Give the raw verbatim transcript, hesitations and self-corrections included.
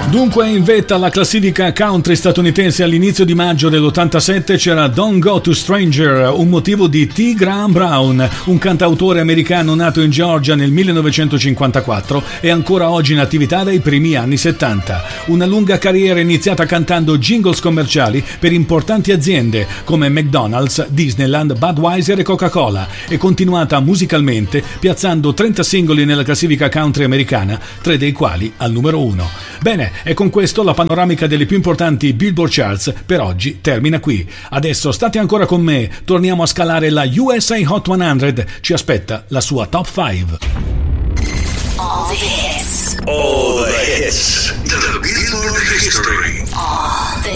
Dunque in vetta alla classifica country statunitense all'inizio di maggio dell'ottantasette c'era Don't Go to Stranger, un motivo di T. Graham Brown, un cantautore americano nato in Georgia nel millenovecentocinquantaquattro e ancora oggi in attività dai primi anni settanta. Una lunga carriera iniziata cantando jingles commerciali per importanti aziende come McDonald's, Disneyland, Budweiser e Coca-Cola e continuata musicalmente piazzando trenta singoli nella classifica country americana, tre dei quali al numero uno. Bene, e con questo la panoramica delle più importanti Billboard Charts per oggi termina qui. Adesso state ancora con me, torniamo a scalare la U S A Hot cento, ci aspetta la sua Top cinque. All the hits. All the hits. The Billboard History. All the